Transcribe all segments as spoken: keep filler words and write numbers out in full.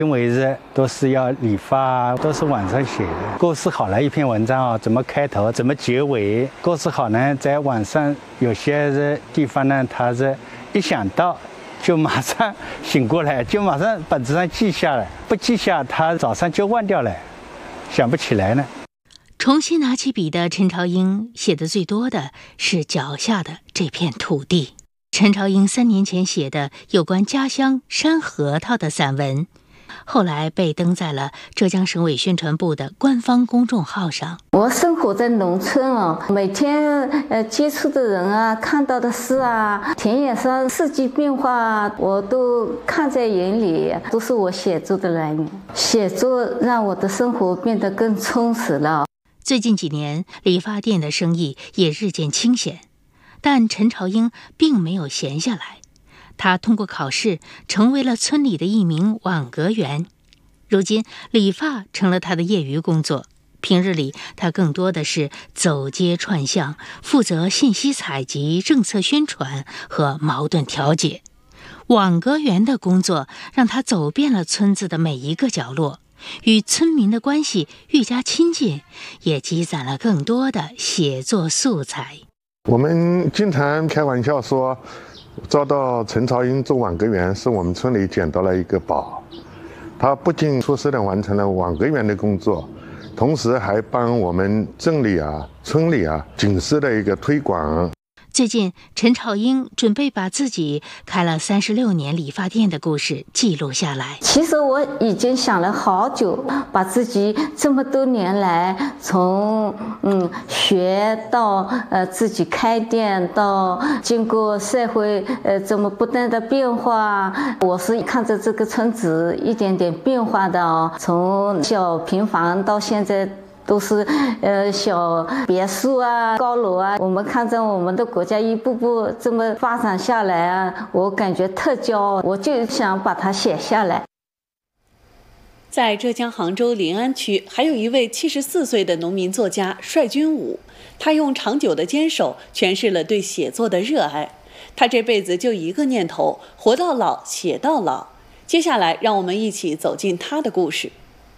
因为是都是要理发，都是网上写的，构思好了一篇文章啊，怎么开头，怎么结尾，构思好呢，在网上有些是地方呢，它是一想到就马上醒过来，就马上本子上记下来，不记下，他早上就忘掉了，想不起来呢。 重新拿起笔的陈朝英写的最多的是脚下的这片土地。陈朝英三年前写的有关家乡山核桃的散文，后来被登在了浙江省委宣传部的官方公众号上。 我生活在农村啊，每天呃接触的人啊，看到的事啊，田野上四季变化，我都看在眼里，都是我写作的来源。写作让我的生活变得更充实了。 最近几年，理发店的生意也日渐清闲，但陈朝英并没有闲下来。他通过考试成为了村里的一名网格员，如今理发成了他的业余工作。平日里他更多的是走街串巷，负责信息采集、政策宣传和矛盾调解。网格员的工作让他走遍了村子的每一个角落，与村民的关系愈加亲近，也积攒了更多的写作素材。 我们经常开玩笑说，招到陈朝英做网格员是我们村里捡到了一个宝。他不仅出色地完成了网格员的工作，同时还帮我们镇里啊、村里啊警示的一个推广。 最近，陈朝英准备把自己开了三十六年理发店的故事记录下来。 其实我已经想了好久，把自己这么多年来从嗯学到呃自己开店，到经过社会呃这么不断的变化，我是看着这个村子一点点变化的哦，从小平房到现在。都是呃小别墅啊、高楼啊，我们看着我们的国家一步步这么发展下来啊，我感觉特骄傲，我就想把它写下来。 在浙江杭州临安区，还有一位七十四岁的农民作家帅军武，他用长久的坚守诠释了对写作的热爱。他这辈子就一个念头：活到老，写到老。接下来，让我们一起走进他的故事。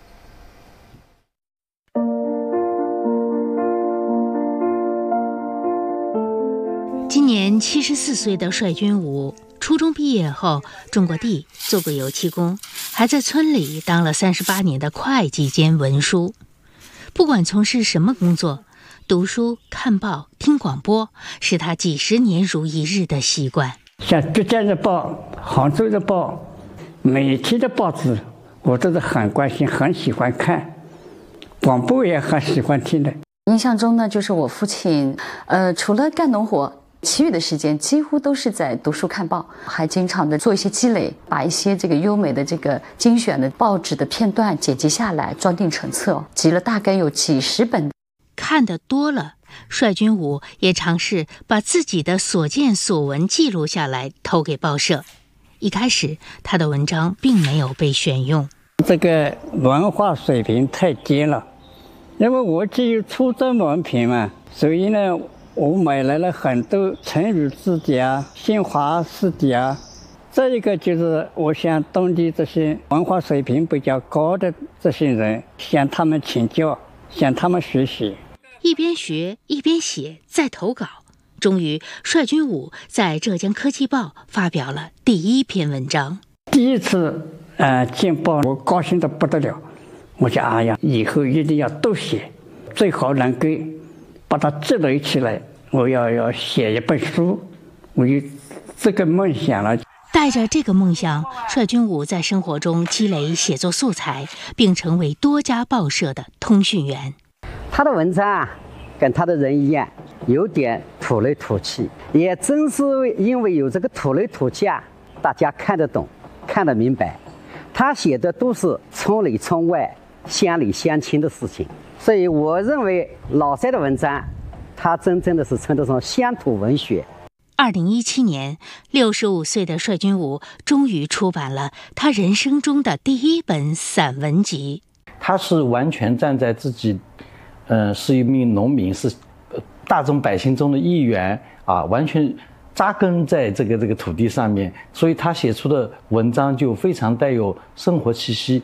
今年七十四岁的帅军武，初中毕业后种过地，做过油漆工，还在村里当了三十八年的会计兼文书。不管从事什么工作，读书、看报、听广播是他几十年如一日的习惯。 像《浙江日报》、《杭州日报》每天的报纸，我都是很关心、很喜欢看。广播也很喜欢听的。 印象中呢，就是我父亲，呃，除了干农活，其余的时间几乎都是在读书看报，还经常的做一些积累，把一些这个优美的这个精选的报纸的片段剪辑下来，装订成册，集了大概有几十本。 看得多了，帅军武也尝试把自己的所见所闻记录下来，投给报社。一开始，他的文章并没有被选用。 这个文化水平太低了，因为我只有初中文凭嘛，所以呢。我买来了很多成语字典啊、新华字典啊。再一个就是我向当地这些文化水平比较高的这些人，向他们请教，向他们学习。 一边学一边写，再投稿。终于，帅军武在浙江科技报发表了第一篇文章。 第一次呃见报，我高兴得不得了。我想，哎呀，以后一定要多写，最好能够把它积累起来，我要要写一本书，我有这个梦想了。 带着这个梦想，帅军武在生活中积累写作素材，并成为多家报社的通讯员。 他的文章啊，跟他的人一样，有点土里土气，也正是因为有这个土里土气啊，大家看得懂，看得明白。他写的都是村里村外、乡里乡亲的事情。所以我认为老帅的文章，他真正的是称得上乡土文学。 二零一七年，六十五岁的帅军武终于出版了他人生中的第一本散文集。 他是完全站在自己，呃，是一名农民，是大众百姓中的一员啊，完全扎根在这个这个土地上面，所以他写出的文章就非常带有生活气息。